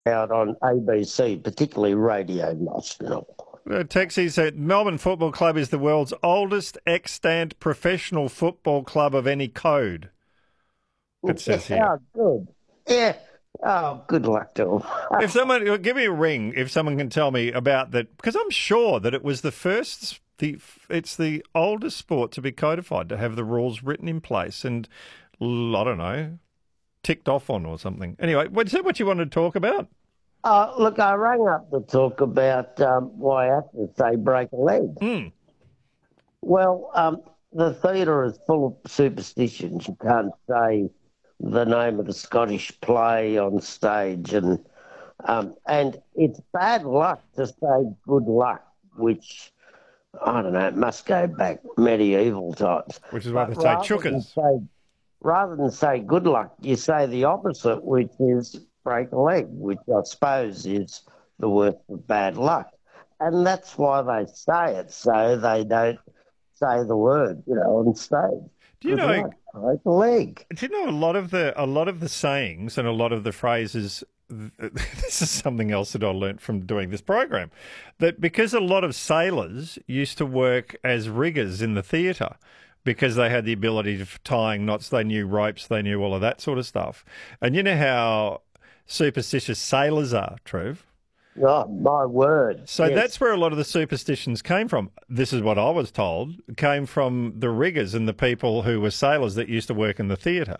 out on ABC, particularly Radio National. Texie said Melbourne Football Club is the world's oldest extant professional football club of any code. It says here. Oh, good. Yeah. Oh, good luck to them. If someone give me a ring, if someone can tell me about that, because I'm sure that it was the first. It's the oldest sport to be codified, to have the rules written in place, and I don't know, ticked off on or something. Anyway, is that what you wanted to talk about? Look, I rang up to talk about why athletes say break a leg. Mm. Well, the theatre is full of superstitions. You can't say the name of the Scottish play on stage, and it's bad luck to say good luck, which I don't know. It must go back medieval times. Which is why they say chookers. Rather than say good luck, you say the opposite, which is break a leg, which I suppose is the worst of bad luck. And that's why they say it, so they don't say the word, on stage. Do you know? Break a leg. Do you know a lot of the sayings and a lot of the phrases? This is something else that I learnt from doing this program, that because a lot of sailors used to work as riggers in the theatre, because they had the ability of tying knots, they knew ropes, they knew all of that sort of stuff. And you know how superstitious sailors are, Trev? Oh, my word. So yes. That's where a lot of the superstitions came from. This is what I was told, came from the riggers and the people who were sailors that used to work in the theatre.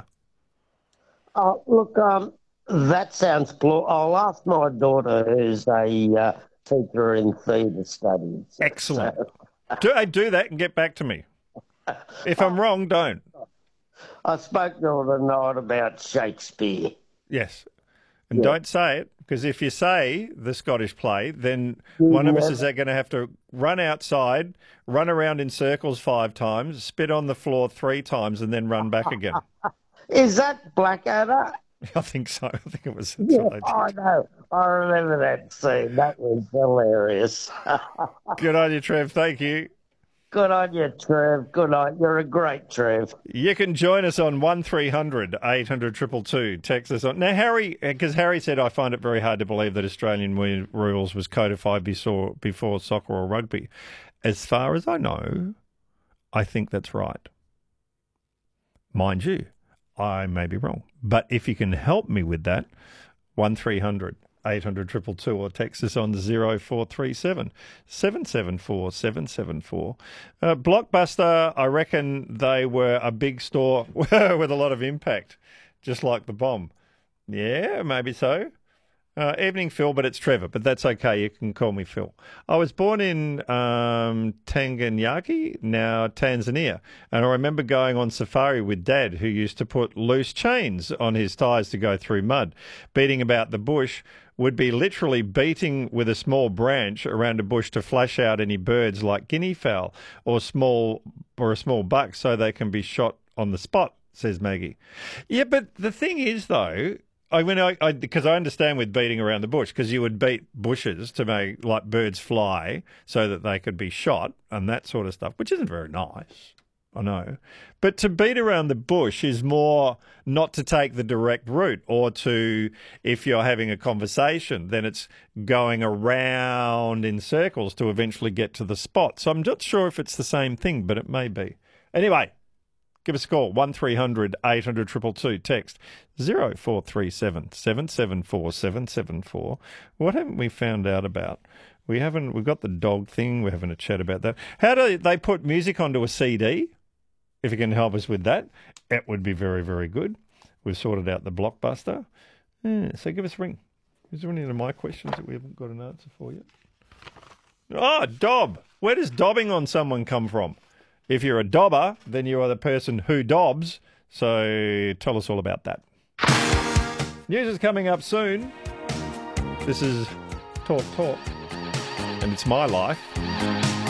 Look, that sounds cool. I'll ask my daughter, who's a teacher in theatre studies. Excellent. Do that and get back to me. If I'm wrong, don't. I spoke to her tonight about Shakespeare. Yes. And don't say it, because if you say the Scottish play, then one of us is going to have to run outside, run around in circles 5 times, spit on the floor 3 times, and then run back again. Is that Blackadder? I think so. I think it was. Yeah, I know. I remember that scene. That was hilarious. Good on you, Trev. Thank you. Good on you, Trev. Good on you. You're a great Trev. You can join us on 1300 800 222. Text us on. Now, Harry, because Harry said, I find it very hard to believe that Australian rules was codified before soccer or rugby. As far as I know, I think that's right. Mind you, I may be wrong. But if you can help me with that, 1300 800 222, or text us on 0437 774 774. Blockbuster, I reckon they were a big store with a lot of impact, just like the bomb. Yeah, maybe so. Evening, Phil, but it's Trevor, but that's okay. You can call me Phil. I was born in Tanganyika, now Tanzania, and I remember going on safari with Dad, who used to put loose chains on his tyres to go through mud. Beating about the bush would be literally beating with a small branch around a bush to flash out any birds like guinea fowl or a small buck so they can be shot on the spot, says Maggie. Yeah, but the thing is, though, because I understand with beating around the bush, because you would beat bushes to make like birds fly so that they could be shot and that sort of stuff, which isn't very nice. I know. But to beat around the bush is more not to take the direct route, or to, if you're having a conversation, then it's going around in circles to eventually get to the spot. So I'm not sure if it's the same thing, but it may be. Anyway, give us a call, 1300 800 222, text 0437 774 774. What haven't we found out about? We've got the dog thing, we're having a chat about that. How do they put music onto a CD? If you can help us with that, it would be very, very good. We've sorted out the Blockbuster. Yeah, so give us a ring. Is there any of my questions that we haven't got an answer for yet? Oh, dob. Where does dobbing on someone come from? If you're a dobber, then you are the person who dobs. So tell us all about that. News is coming up soon. This is Talk, and it's my life.